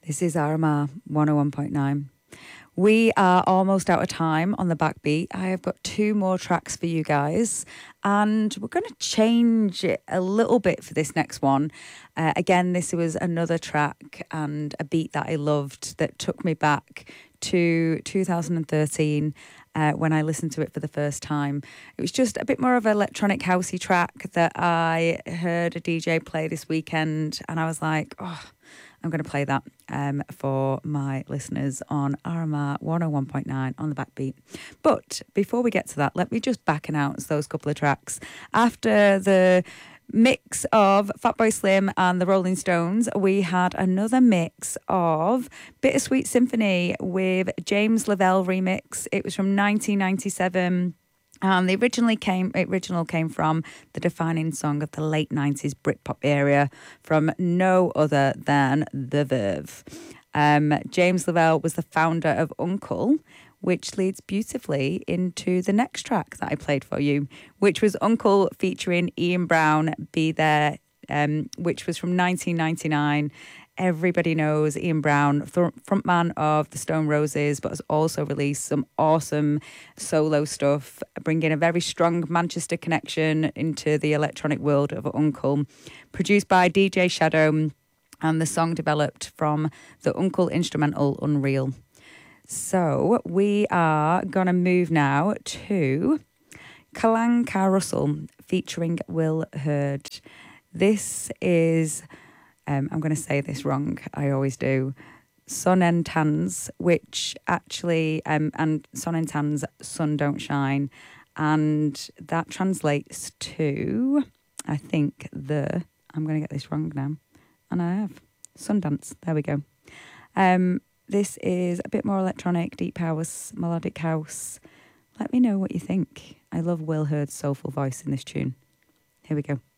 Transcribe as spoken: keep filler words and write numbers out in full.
This is Armagh one oh one point nine. We are almost out of time on the backbeat. I have got two more tracks for you guys, and we're going to change it a little bit for this next one. Uh, again, this was another track and a beat that I loved that took me back to two thousand thirteen uh, when I listened to it for the first time. It was just a bit more of an electronic housey track that I heard a D J play this weekend, and I was like, oh, I'm going to play that um, for my listeners on Armagh one oh one point nine on the backbeat. But before we get to that, let me just back announce those couple of tracks. After the mix of Fatboy Slim and the Rolling Stones, we had another mix of Bittersweet Symphony with James Lavelle remix. It was from nineteen ninety-seven. Um, the originally came original came from the defining song of the late nineties Britpop era from no other than The Verve. Um, James Lavelle was the founder of Uncle, which leads beautifully into the next track that I played for you, which was Uncle featuring Ian Brown, Be There, um, which was from nineteen ninety-nine. Everybody knows Ian Brown, th- frontman of the Stone Roses, but has also released some awesome solo stuff, bringing a very strong Manchester connection into the electronic world of Uncle. Produced by D J Shadow, and the song developed from the Uncle instrumental Unreal. So we are going to move now to Kalang Car Russell featuring Will Hurd. This is... Um, I'm going to say this wrong. I always do. Sun and Tans, which actually, um, and Sun and Tans, Sun Don't Shine. And that translates to, I think, the, I'm going to get this wrong now. And I have. Sundance. There we go. Um, this is a bit more electronic, deep house, melodic house. Let me know what you think. I love Will Hurd's soulful voice in this tune. Here we go.